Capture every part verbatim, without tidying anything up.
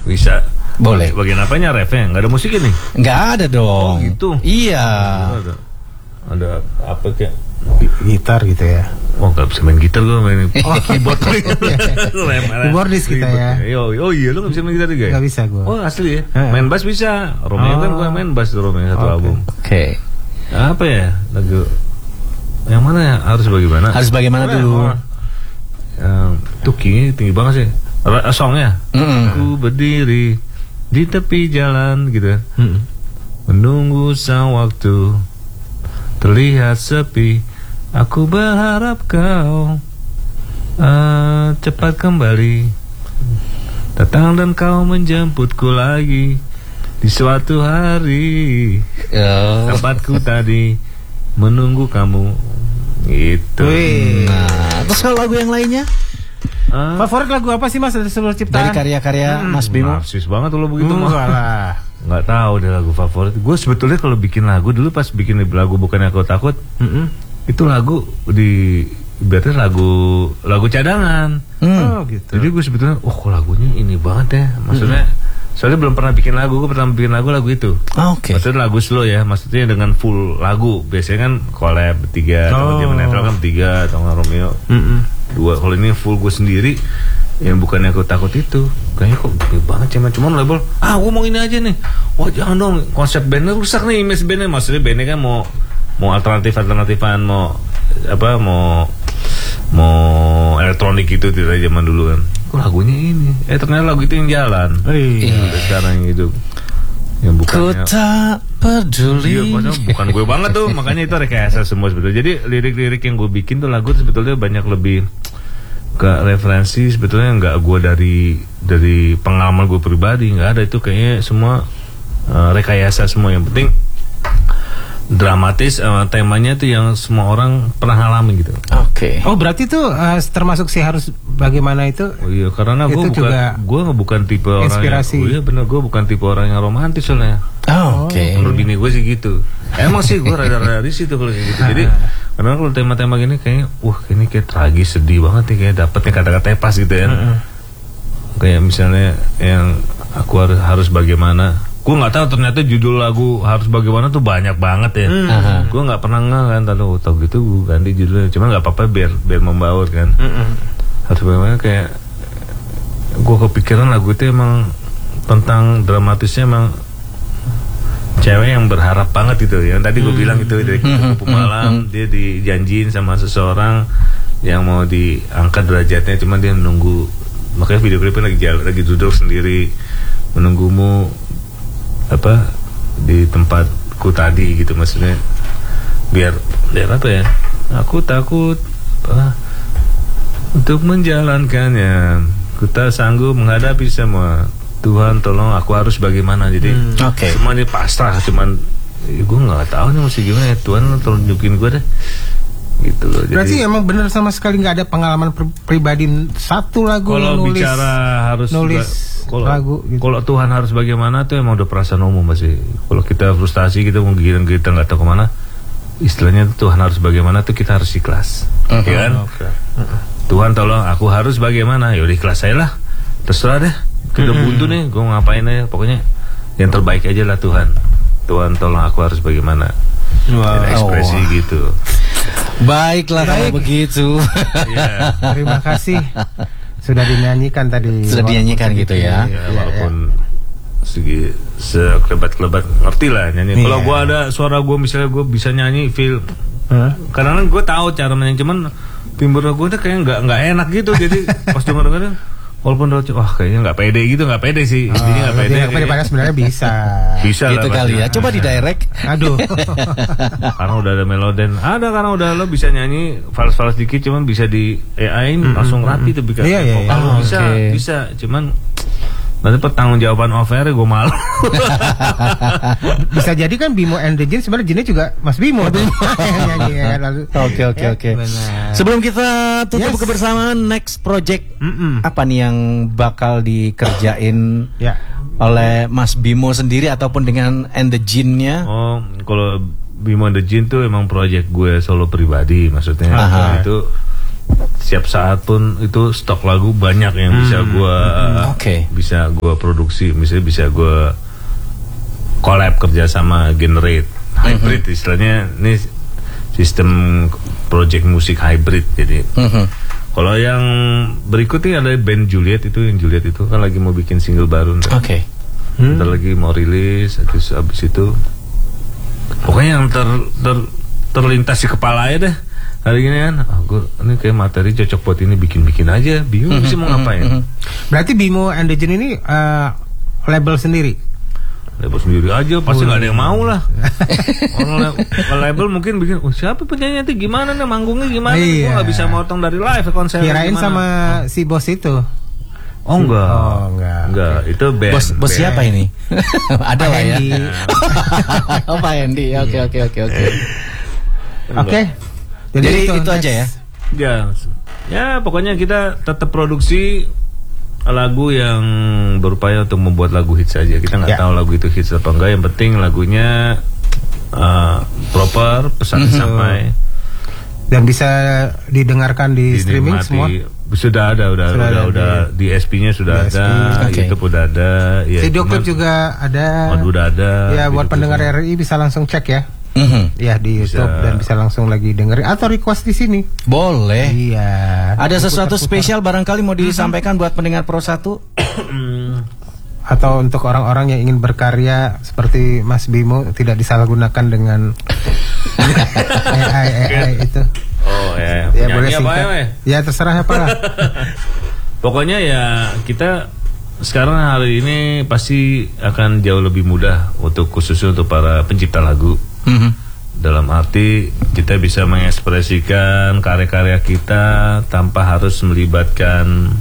Bisa. Boleh. Bagian apanya refnya? Nggak ada musik ini? Nggak ada dong. Oh gitu. Iya. Ada, ada apa kayak gitar gitu ya. Oh nggak bisa main gitar gue main oh, keyboard. Keyboardis kita ya. Yo, oh iya lu nggak bisa main gitar juga? Nggak bisa gue. Oh asli ya. Main bass bisa. Romeo oh. kan gue main bass tuh Romeo satu okay. album. Oke. Okay. Apa ya lagu? Yang mana ya? Harus bagaimana? Harus bagaimana Mana dulu? Yang tuh tinggi tinggi banget sih. Songnya. Mm-hmm. Aku berdiri di tepi jalan gitu. Mm-hmm. Menunggu sang waktu terlihat sepi. Aku berharap kau uh, cepat kembali datang dan kau menjemputku lagi di suatu hari. Oh. Tempatku tadi menunggu kamu. Gitu. Nah, terus kalau lagu yang lainnya? Uh, Favorit lagu apa sih Mas dari seluruh ciptaan? Dari karya-karya hmm. Mas Bimo. Narsis banget lo begitu hmm, mah. Nggak tahu deh lagu favorit. Gue sebetulnya kalau bikin lagu dulu pas bikin lagu Bukannya Aku Takut, mm-hmm. itu lagu di berarti lagu lagu cadangan. Mm. Oh gitu. Jadi gue sebetulnya, oh lagunya ini banget ya. Maksudnya, mm-hmm. soalnya belum pernah bikin lagu, gue pernah bikin lagu lagu itu. Oh, Oke. Okay. Maksudnya lagu slow ya, maksudnya dengan full lagu. Biasanya kan collab bertiga, atau dia menetral kan bertiga, atau nggak Romeo mm-hmm. dua. Kalau ini full gue sendiri. Yang Bukannya Aku Takut itu kayaknya kok gede banget cuman cuman label ah gue mau ini aja nih, wah jangan dong konsep bandnya rusak nih, image bandnya. Maksudnya bandnya kan mau mau alternatif alternatifan mau apa mau mau elektronik gitu tidak zaman dulu kan. Kok lagunya ini eh ternyata lagu itu yang jalan. Iya. Sekarang itu yang bukannya Ku tak peduli. Iya, bukan gue banget tuh. Makanya itu rekayasa semua sebetulnya. Jadi lirik-lirik yang gue bikin tuh lagu sebetulnya banyak lebih ke referensi sebetulnya nggak gue dari dari pengalaman gue pribadi, nggak ada. Itu kayaknya semua uh, rekayasa semua. Yang penting dramatis, uh, temanya tuh yang semua orang pernah ngalamin gitu. Oke. Okay. Oh berarti tuh uh, termasuk sih harus bagaimana itu? Oh iya karena gue bukan gue bukan tipe inspirasi. orang yang, oh iya benar, gue bukan tipe orang yang romantis soalnya. Oh, Oke. Okay. Menurut bini gue sih gitu. Emang sih gue rada-rada risih tuh kalau gitu. Jadi karena kalau tema-tema gini kayaknya, wah ini kayak tragis, sedih banget nih, kayak dapetnya kata-katanya pas gitu ya. Mm-hmm. Kayak misalnya yang aku harus harus bagaimana. Gue nggak tahu ternyata judul lagu Harus Bagaimana tuh banyak banget ya. Mm-hmm. Gue nggak pernah nggak kan, tahu tahu gitu gue ganti judulnya. Cuma nggak apa-apa biar biar membaur kan. Mm-hmm. Harus Bagaimana kayak gue kepikiran lagu itu emang tentang dramatisnya emang cewek yang berharap banget gitu. Yang tadi gue hmm. bilang gitu dari kupu-kupu malam, dia dijanjiin sama seseorang yang mau diangkat derajatnya, cuman dia menunggu. Makanya video klipnya lagi jalan, lagi duduk sendiri menunggumu apa di tempatku tadi gitu. Maksudnya biar biar apa ya? Aku takut apa, untuk menjalankannya. Ku tak sanggup menghadapi semua. Tuhan tolong aku harus bagaimana. Jadi hmm. okay. semua ini pasrah. Cuman ya gue nggak tahu nih mesti gimana ya. Tuhan tolong tunjukin gue deh gitu loh. Berarti jadi, emang bener sama sekali nggak ada pengalaman pri- pribadi satu lagu kalau nulis, bicara harus nulis kalau, lagu gitu. Kalau Tuhan harus bagaimana tuh emang udah perasaan umum masih. Kalau kita frustasi kita mau giring kita nggak tahu kemana, istilahnya Tuhan harus bagaimana tuh kita harus ikhlas. uh-huh. Ya kan? Okay. uh-huh. Tuhan tolong aku harus bagaimana, yaudah ikhlas saya lah, terserah deh. Kita buntu nih, gue ngapain aja. Pokoknya yang terbaik aja lah Tuhan. Tuhan tolong aku harus bagaimana. Wow. Ekspresi oh. gitu. Baiklah kalau begitu. Yeah. Terima kasih. Sudah dinyanyikan tadi. Sudah dinyanyikan gitu ya, ya, ya walaupun ya. segi sekelebat-kelebat ngerti lah nyanyi. Yeah. Kalau gue ada suara gue misalnya gue bisa nyanyi feel. Huh? Kadang-kadang gue tahu cara menyanyi, cuman timbre gue tuh kayak nggak nggak enak gitu. Jadi pas denger-denger walaupun udah, wah kayaknya nggak pede gitu, nggak pede sih. Oh, intinya nggak pede. Nggak pede, padahal sebenarnya bisa. Bisa gitu lah, kali ya. Coba di direct. Aduh. Karena udah ada meloden. Ada karena udah lo bisa nyanyi fals-fals dikit, cuman bisa di A I mm-hmm. langsung rapi tuh bikin. Iya, iya, iya. Oh, bisa, okay. bisa. Cuman nanti pertanggung jawaban off-air gue malu. Bisa jadi kan Bimo and the Jin sebenarnya Jinnya juga Mas Bimo. Oke oke oke oke. Sebelum kita tutup yes. kebersamaan, next project Mm-mm. apa nih yang bakal dikerjain ya. oleh Mas Bimo sendiri ataupun dengan and the Jin-nya? Oh, kalau Bimo and the Jin tuh emang project gue solo pribadi, maksudnya. Aha. Itu setiap saat pun itu stok lagu banyak yang bisa gue hmm, okay. bisa gue produksi, misalnya bisa gue collab kerja sama Generate hybrid, mm-hmm. istilahnya ini sistem project musik hybrid. Jadi mm-hmm. kalau yang berikut ini ada band Juliet, itu yang Juliet itu kan lagi mau bikin single baru. Oke. Okay. Bentar hmm. lagi mau rilis, terus abis itu pokoknya yang ter, ter terlintas di kepala aja deh. Hari ini kan, oh, gue ini kayak materi cocok buat ini, bikin-bikin aja. Bingung mm-hmm, sih mau ngapain. Mm-hmm. Berarti Bimo and the Jin ini uh, label sendiri? Label sendiri aja, pasti nggak ada yang mau lah. Orang label mungkin bikin, oh siapa penyanyi itu gimana nih, manggungnya gimana? Iya. Gue nggak bisa motong dari live konser. Kirain gimana? Sama oh. si bos itu. Oh enggak, oh enggak, enggak. Okay. Itu band. Bos, bos band. Siapa ini? Ada lah ya. Oh Pak Hendy, oke oke oke oke. Oke. Jadi, Jadi itu, itu aja ya. Ya, ya pokoknya kita tetap produksi lagu yang berupaya untuk membuat lagu hits saja. Kita nggak ya. tahu lagu itu hits apa enggak. Yang penting lagunya uh, proper, pesan mm-hmm. sampai dan bisa didengarkan di, di streaming semua. Sudah ada, udah, sudah udah, ada, udah di S P-nya sudah di ada, okay. YouTube udah ada. Ya, video klip juga ada. Oh, udah ada. Ya buat pendengar R I bisa langsung cek ya. Mm-hmm. Ya di YouTube bisa. Dan bisa langsung lagi dengerin atau request di sini. Boleh. Iya. Ada sesuatu spesial barangkali mau disampaikan buat pendengar Pro satu? Atau untuk orang-orang yang ingin berkarya seperti Mas Bimo, tidak disalahgunakan dengan A I A I itu. Oh ya. Ya boleh singkat. Ya, ya terserah apa lah. Pokoknya ya kita sekarang hari ini pasti akan jauh lebih mudah untuk khususnya untuk para pencipta lagu. Mm-hmm. Dalam arti kita bisa mengekspresikan karya-karya kita tanpa harus melibatkan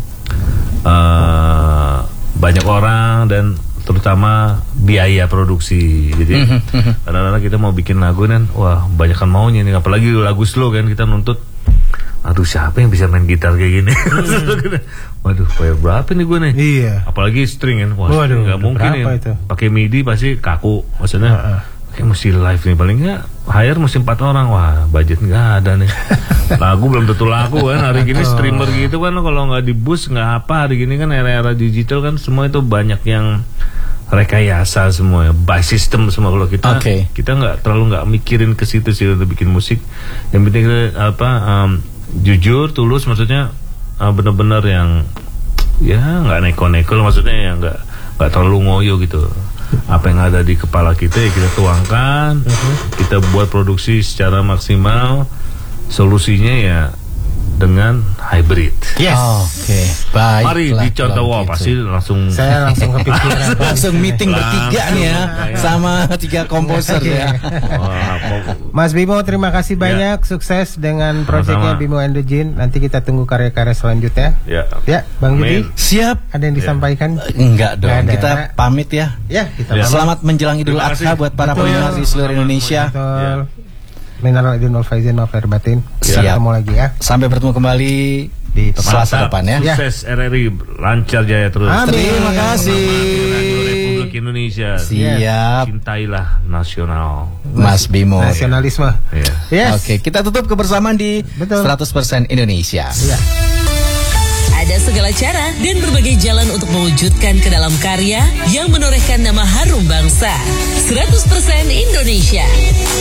uh, banyak orang dan terutama biaya produksi. Jadi mm-hmm. kadang-kadang kita mau bikin lagu kan, wah banyak kan maunya nih, apalagi lagu slow kan kita nuntut. Aduh siapa yang bisa main gitar kayak gini? Hmm. Waduh, bayar berapa nih gue nih? Iya. Apalagi string kan, wah Waduh, nggak mungkin ya. Pakai MIDI pasti kaku, maksudnya. Uh-uh. Kayak mesti live nih, paling nggak hire mesti empat orang, wah budget nggak ada nih. Lagu belum tentu laku kan hari gini, streamer gitu kan, kalau nggak di boost nggak apa. Hari gini kan era-era digital kan semua itu banyak yang rekayasa semua, by system semua. Kalau kita okay. kita nggak terlalu nggak mikirin ke situ sih untuk bikin musik. Yang penting apa um, jujur, tulus, maksudnya uh, benar-benar yang ya nggak neko-neko, maksudnya yang nggak nggak terlalu ngoyo gitu. Apa yang ada di kepala kita ya kita tuangkan, uh-huh. kita buat produksi secara maksimal. Solusinya ya dengan hybrid. Yes. Oh, oke. Okay. Baik. Mari dicontoh, wah pasti langsung. Saya langsung kepikiran. langsung meeting bertiga nih ya, sama tiga komposer ya. Mas Bimo, terima kasih banyak, ya. Sukses dengan proyeknya Bimo and the Jin. Nanti kita tunggu karya-karya selanjutnya. Ya. Ya, Bang Yudi. Siap. Ada yang disampaikan? Ya. Enggak dong. Ada. Kita pamit ya. Ya, kita ya. Selamat menjelang Idul Adha buat para pendengar di seluruh Indonesia. Betul. Ya. Minal aidin wal faizin wal khair batin. Kita ketemu lagi ya. Sampai bertemu kembali di Selasa depan ya. Sukses R R I, lancar jaya terus. Amin. Terima kasih. Republik Indonesia. Siap. Cintailah nasional. Mas Bimo. Nasionalisme. Iya. Yes. Oke, kita tutup kebersamaan di Betul. seratus persen Indonesia. Iya. Ada segala cara dan berbagai jalan untuk mewujudkan ke dalam karya yang menorehkan nama harum bangsa. seratus persen Indonesia.